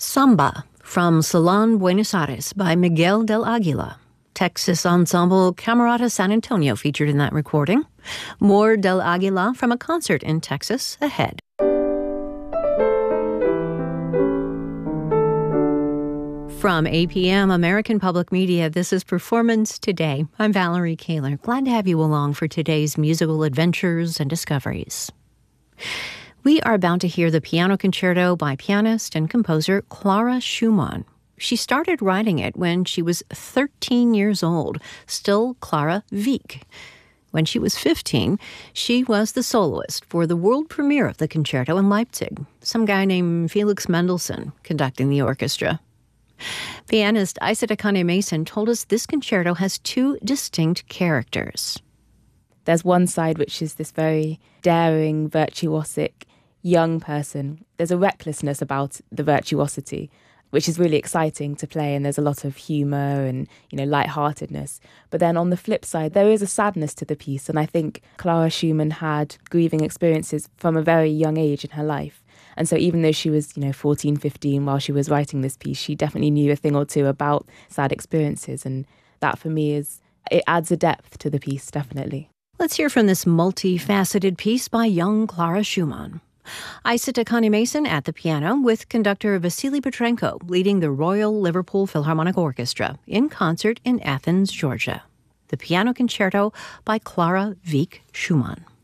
Samba from Salon Buenos Aires by Miguel del Aguila. Texas ensemble Camerata San Antonio featured in that recording. More del Aguila from a concert in Texas ahead. From APM American Public Media, this is Performance Today. I'm Valerie Kaler. Glad to have you along for today's musical adventures and discoveries. We are about to hear the piano concerto by pianist and composer Clara Schumann. She started writing it when she was 13 years old, still Clara Wieck. When she was 15, she was the soloist for the world premiere of the concerto in Leipzig. Some guy named Felix Mendelssohn conducting the orchestra. Pianist Aissata Kane Mason told us this concerto has two distinct characters. There's one side which is this very daring, virtuosic young person. There's a recklessness about the virtuosity, which is really exciting to play, and there's a lot of humour and, lightheartedness. But then on the flip side, there is a sadness to the piece, and I think Clara Schumann had grieving experiences from a very young age in her life. And so even though she was, 14, 15 while she was writing this piece, she definitely knew a thing or two about sad experiences, and that for me it adds a depth to the piece, definitely. Let's hear from this multifaceted piece by young Clara Schumann. Aissata Kane Mason at the piano with conductor Vasily Petrenko leading the Royal Liverpool Philharmonic Orchestra in concert in Athens, Georgia. The piano concerto by Clara Wieck Schumann.